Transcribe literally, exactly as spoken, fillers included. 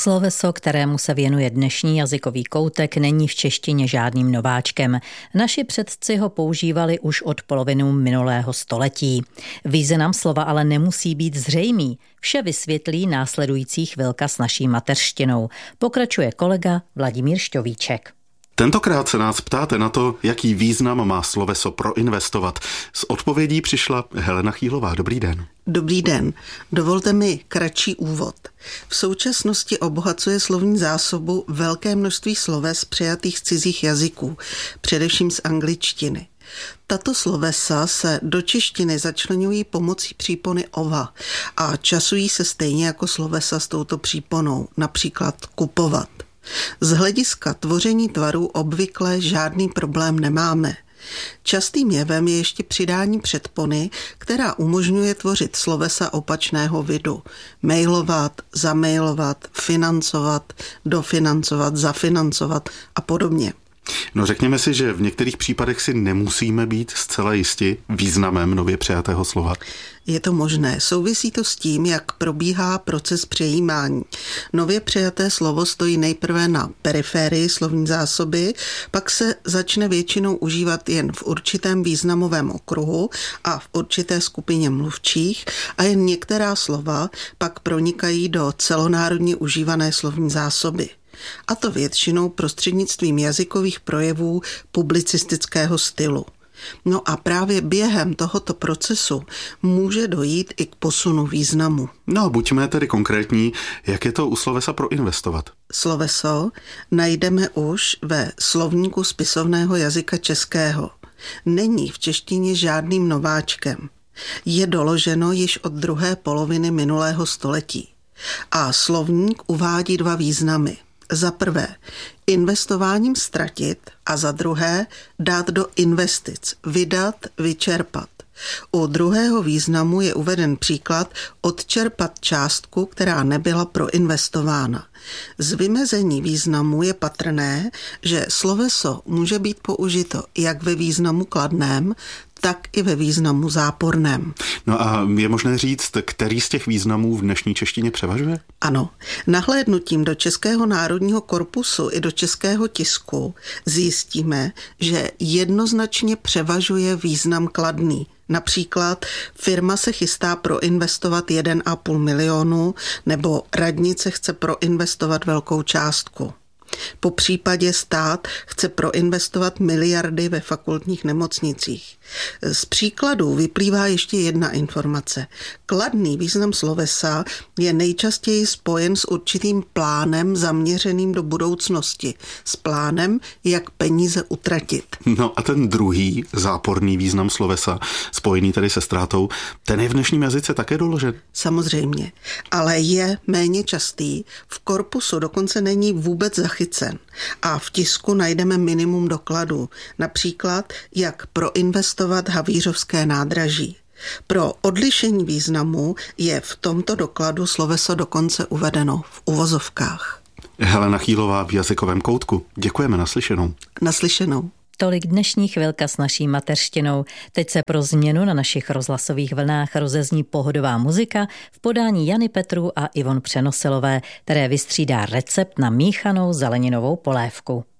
Sloveso, kterému se věnuje dnešní jazykový koutek, není v češtině žádným nováčkem. Naši předci ho používali už od poloviny minulého století. Význam slova ale nemusí být zřejmý. Vše vysvětlí následující chvilka s naší mateřštinou. Pokračuje kolega Vladimír Šťovíček. Tentokrát se nás ptáte na to, jaký význam má sloveso proinvestovat. S odpovědí přišla Helena Chýlová. Dobrý den. Dobrý den. Dovolte mi kratší úvod. V současnosti obohacuje slovní zásobu velké množství sloves přijatých z cizích jazyků, především z angličtiny. Tato slovesa se do češtiny začleňují pomocí přípony ova a časují se stejně jako slovesa s touto příponou, například kupovat. Z hlediska tvoření tvarů obvykle žádný problém nemáme. Častým jevem je ještě přidání předpony, která umožňuje tvořit slovesa opačného vidu. Mailovat, zamailovat, financovat, dofinancovat, zafinancovat a podobně. No řekněme si, že v některých případech si nemusíme být zcela jisti významem nově přijatého slova. Je to možné. Souvisí to s tím, jak probíhá proces přejímání. Nově přijaté slovo stojí nejprve na periférii slovní zásoby, pak se začne většinou užívat jen v určitém významovém okruhu a v určité skupině mluvčích a jen některá slova pak pronikají do celonárodně užívané slovní zásoby. A to většinou prostřednictvím jazykových projevů publicistického stylu. No a právě během tohoto procesu může dojít i k posunu významu. No, buďme tedy konkrétní, jak je to u slovesa proinvestovat? Sloveso najdeme už ve slovníku spisovného jazyka českého. Není v češtině žádným nováčkem. Je doloženo již od druhé poloviny minulého století. A slovník uvádí dva významy. Za prvé, investováním ztratit a za druhé, dát do investic, vydat, vyčerpat. U druhého významu je uveden příklad odčerpat částku, která nebyla proinvestována. Z vymezení významu je patrné, že sloveso může být použito jak ve významu kladném, tak i ve významu záporném. No a je možné říct, který z těch významů v dnešní češtině převažuje? Ano. Nahlédnutím do Českého národního korpusu i do českého tisku zjistíme, že jednoznačně převažuje význam kladný. Například firma se chystá proinvestovat jeden a půl milionu nebo radnice chce proinvestovat velkou částku. Po případě stát chce proinvestovat miliardy ve fakultních nemocnicích. Z příkladů vyplývá ještě jedna informace. Kladný význam slovesa je nejčastěji spojen s určitým plánem zaměřeným do budoucnosti. S plánem, jak peníze utratit. No a ten druhý záporný význam slovesa, spojený tedy se ztrátou, ten je v dnešním jazyce také doložen? Samozřejmě, ale je méně častý. V korpusu dokonce není vůbec zachycen. A v tisku najdeme minimum dokladů. Například, jak proinvestovat havířovské nádraží. Pro odlišení významu je v tomto dokladu sloveso dokonce uvedeno v uvozovkách. Helena Chýlová v jazykovém koutku. Děkujeme, naslyšenou. Naslyšenou. Tolik dnešní chvilka s naší mateřštinou. Teď se pro změnu na našich rozhlasových vlnách rozezní pohodová muzika v podání Jany Petru a Ivon Přenosilové, které vystřídá recept na míchanou zeleninovou polévku.